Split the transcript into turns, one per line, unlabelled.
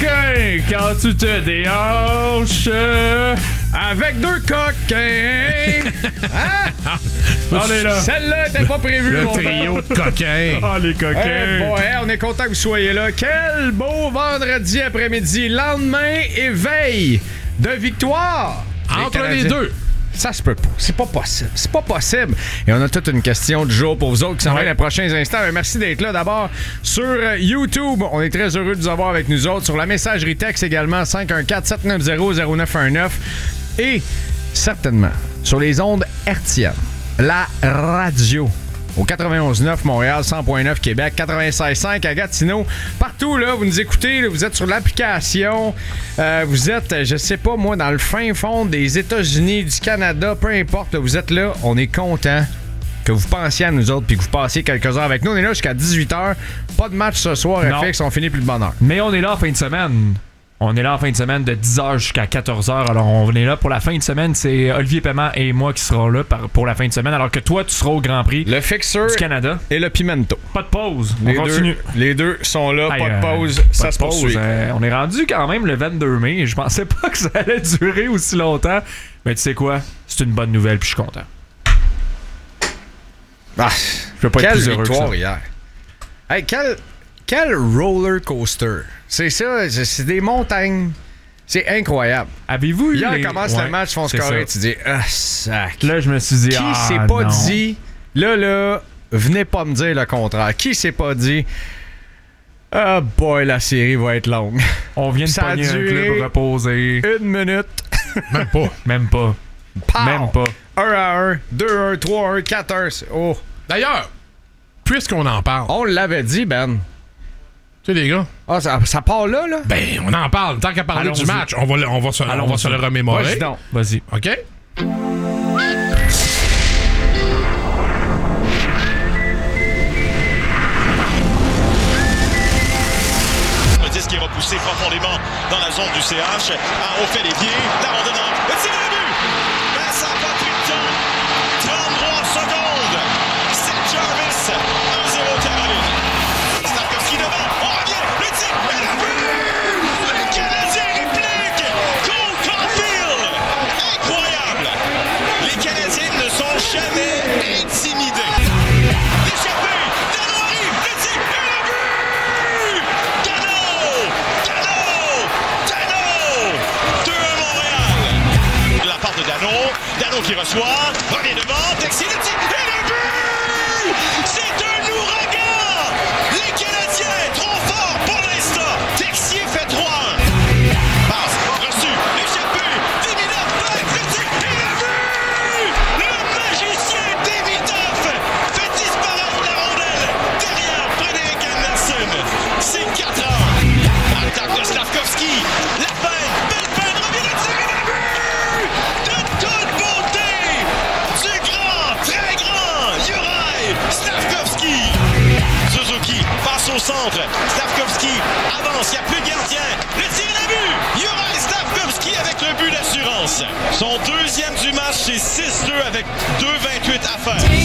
coquin quand tu te déhanches avec deux coquins. Hein? On est là. Celle-là n'était pas prévue.
Le trio de coquins.
Oh, les coquins. On est content que vous soyez là. Quel beau vendredi après-midi. Lendemain et veille de victoire.
Entre les deux.
Ça se peut pas. C'est pas possible. C'est pas possible. Et on a toute une question du jour pour vous autres qui s'en va dans les prochains instants. Mais merci d'être là. D'abord, sur YouTube, on est très heureux de vous avoir avec nous autres. Sur la messagerie texte également, 514-790-0919. Et certainement, sur les ondes hertziennes, la radio. Au 91.9 Montréal, 100.9 Québec, 96.5 à Gatineau. Partout, là, vous nous écoutez, là, vous êtes sur l'application, vous êtes, je sais pas moi, dans le fin fond des États-Unis, du Canada, peu importe, là, vous êtes là, on est content que vous pensiez à nous autres puis que vous passiez quelques heures avec nous. On est là jusqu'à 18h. Pas de match ce soir, FX, on finit plus de bonne heure.
Mais on est là en fin de semaine. On est là en fin de semaine de 10h jusqu'à 14h. Alors, on est là pour la fin de semaine. C'est Olivier Paiement et moi qui serons là pour la fin de semaine. Alors que toi, tu seras au Grand Prix
le Fixer
du Canada.
Et le Pimento.
Pas de pause. On continue.
Les deux sont là. Pas de pause. Ça se poursuit.
On est rendu quand même le 22 mai. Je pensais pas que ça allait durer aussi longtemps. Mais tu sais quoi? C'est une bonne nouvelle puis je suis content.
Ah,
je peux pas être plus heureux que ça.
Quelle victoire hier. Hey, quel roller coaster. C'est ça, c'est des montagnes. C'est incroyable.
Avez-vous eu
hier, commence le match, font scorer, tu dis, ah, sac.
Là, je me suis dit,
qui s'est pas dit, là, venez pas me dire le contraire. Qui s'est pas dit, ah boy, la série va être longue.
On vient de pogner un club reposé.
1 minute.
Même pas.
Même pas.
Pow!
Même pas.
1-1, 2-1, 3-1, 4-1. Oh.
D'ailleurs, puisqu'on en parle.
On l'avait dit, Ben.
Tu sais, les gars.
Ah, ça part là?
Ben, on en parle. Tant qu'à parler du match, on va se le remémorer.
Vas-y donc.
Vas-y.
OK?
Le disque qui est repoussé profondément dans la zone du CH. On fait les pieds. La rondonnante. Le tir de but! Ben, ça n'a pas pris de temps. 33 secondes. C'est Jarvis. 1-0 Caroline. Stavkovski devant. On revient. Le tir. Et le but! Le Canadien réplique. Cole Caulfield. Incroyable. Les Canadiens ne sont jamais intimidés. L'échappé. Dano arrive. Le tir. Et le but! Dano! 2-1 Montréal. De la part de Dano. Dano qui reçoit. Revient devant. Texier le tir. Et le but! C'est un ouragan! Les Canadiens trop forts pour l'instant. Texier fait 3-1. Passe. Reçu. Échappé. Demidov. Le tir. Et le but! Le magicien Demidov fait disparaître la rondelle derrière Frédéric Anderson. C'est 4-1. Attaque de Stavkovski. La peine. Belle peine. Revient le tir. Et le but! De toute beauté. Du grand, très grand Juraj Stavkovski. Suzuki passe au centre. Stavkovski avance. Il n'y a plus de gardien. Le tir et le but. Juraj Stavkovski avec le but d'assurance. Son deuxième du match, c'est 6-2 avec 2:28 à faire.